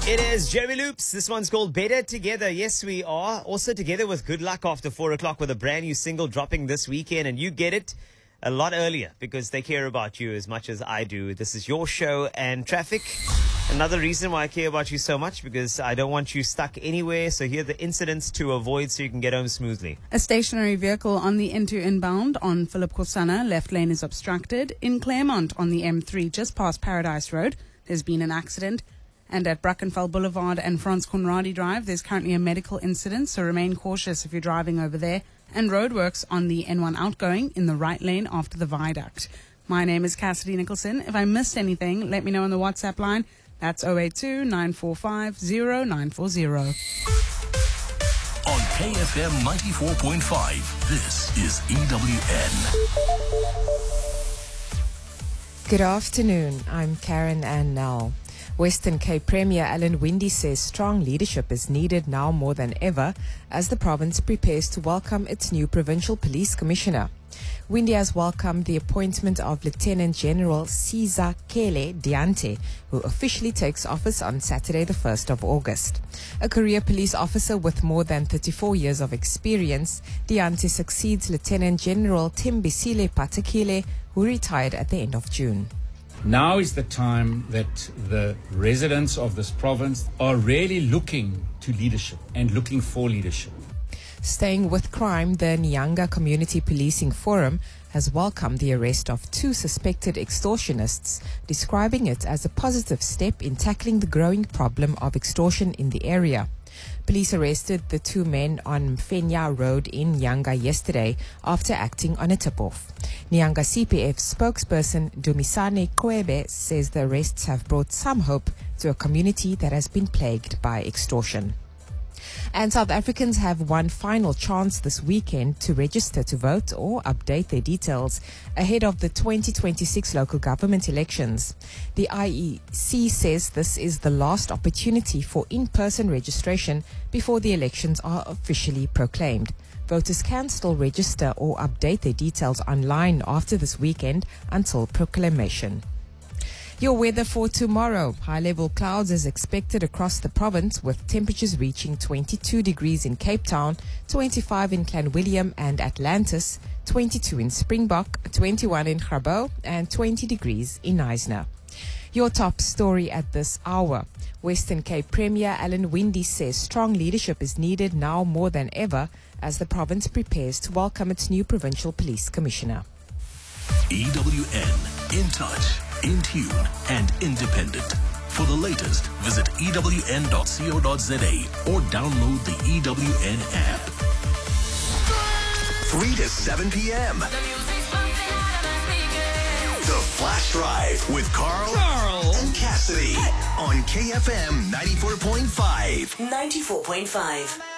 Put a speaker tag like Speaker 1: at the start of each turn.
Speaker 1: It is Jeremy Loops. This one's called Better Together. Yes, we are. Also together with Good Luck after 4 o'clock with a brand new single dropping this weekend. And you get it a lot earlier because they care about you as much as I do. This is your show and traffic. Another reason why I care about you so much because I don't want you stuck anywhere. So here are the incidents to avoid so you can get home smoothly.
Speaker 2: A stationary vehicle on the N2 inbound on Philip Kosana. Left lane is obstructed. In Claremont on the M3 just past Paradise Road, there's been an accident. And at Brackenfell Boulevard and Franz Conradi Drive, there's currently a medical incident, so remain cautious if you're driving over there. And roadworks on the N1 outgoing in the right lane after the viaduct. My name is Cassidy Nicholson. If I missed anything, let me know on the WhatsApp line. That's 082-945-0940.
Speaker 3: On KFM 94.5, this is EWN.
Speaker 4: Good afternoon. I'm Karen Ann Nell. Western Cape Premier Alan Winde says strong leadership is needed now more than ever as the province prepares to welcome its new provincial police commissioner. Winde has welcomed the appointment of Lieutenant General Sizakele Diante, who officially takes office on Saturday the 1st of August. A career police officer with more than 34 years of experience, Diante succeeds Lieutenant General Timbisile Patekile, who retired at the end of June.
Speaker 5: Now is the time that the residents of this province are really looking to leadership and looking for leadership.
Speaker 4: Staying with crime, the Nyanga Community Policing Forum has welcomed the arrest of 2 suspected extortionists, describing it as a positive step in tackling the growing problem of extortion in the area. Police arrested the 2 men on Mfenya Road in Nyanga yesterday after acting on a tip-off. Nyanga CPF spokesperson Dumisane Kwebe says the arrests have brought some hope to a community that has been plagued by extortion. And South Africans have one final chance this weekend to register to vote or update their details ahead of the 2026 local government elections. The IEC says this is the last opportunity for in-person registration before the elections are officially proclaimed. Voters can still register or update their details online after this weekend until proclamation. Your weather for tomorrow. High-level clouds is expected across the province with temperatures reaching 22 degrees in Cape Town, 25 in Clanwilliam and Atlantis, 22 in Springbok, 21 in Grabouw and 20 degrees in Knysna. Your top story at this hour. Western Cape Premier Alan Winde says strong leadership is needed now more than ever as the province prepares to welcome its new provincial police commissioner.
Speaker 3: EWN, in touch, in tune, and independent. For the latest, visit ewn.co.za or download the EWN app. 3 to 7 p.m. The Flash Drive with Carl and Cassidy on KFM 94.5.
Speaker 6: 94.5.